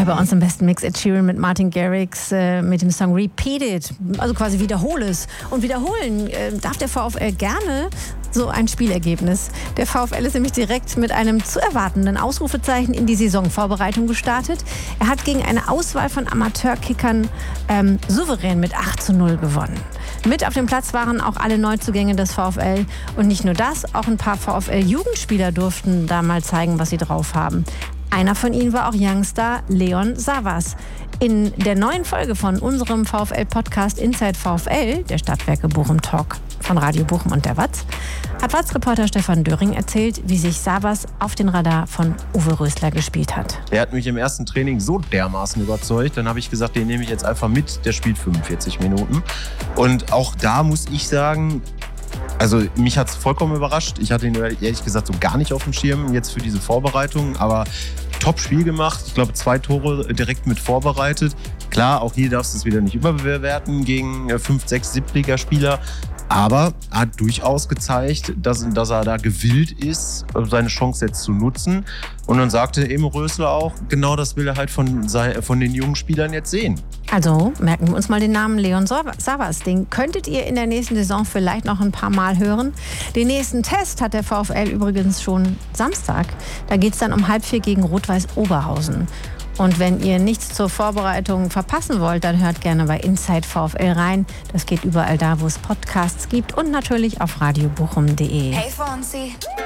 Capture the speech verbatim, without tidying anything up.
Neu bei uns im besten Mix Ed Sheeran mit Martin Garrix äh, mit dem Song Repeat It, also quasi wiederhole es. Und wiederholen äh, darf der VfL gerne so ein Spielergebnis. Der VfL ist nämlich direkt mit einem zu erwartenden Ausrufezeichen in die Saisonvorbereitung gestartet. Er hat gegen eine Auswahl von Amateurkickern ähm, souverän mit acht zu null gewonnen. Mit auf dem Platz waren auch alle Neuzugänge des VfL. Und nicht nur das, auch ein paar VfL-Jugendspieler durften da mal zeigen, was sie drauf haben. Einer von ihnen war auch Youngstar Leon Savas. In der neuen Folge von unserem VfL-Podcast Inside VfL, der Stadtwerke Bochum Talk von Radio Bochum und der Watz, hat Watz-Reporter Stefan Döring erzählt, wie sich Savas auf den Radar von Uwe Rösler gespielt hat. Der hat mich im ersten Training so dermaßen überzeugt, dann habe ich gesagt, den nehme ich jetzt einfach mit, der spielt fünfundvierzig Minuten. Und auch da muss ich sagen, also mich hat es vollkommen überrascht. Ich hatte ihn ehrlich gesagt so gar nicht auf dem Schirm jetzt für diese Vorbereitung, aber top Spiel gemacht. Ich glaube, zwei Tore direkt mit vorbereitet. Klar, auch hier darfst du es wieder nicht überbewerten gegen fünf, sechs Siebtligaspieler. Aber er hat durchaus gezeigt, dass, dass er da gewillt ist, seine Chance jetzt zu nutzen. Und dann sagte eben Rösler auch, genau das will er halt von, von den jungen Spielern jetzt sehen. Also merken wir uns mal den Namen Leon Savas. Den könntet ihr in der nächsten Saison vielleicht noch ein paar Mal hören. Den nächsten Test hat der VfL übrigens schon Samstag. Da geht es dann um halb vier gegen Rot-Weiß Oberhausen. Und wenn ihr nichts zur Vorbereitung verpassen wollt, dann hört gerne bei Inside VfL rein. Das geht überall da, wo es Podcasts gibt und natürlich auf radiobochum punkt de. Hey Fonsi.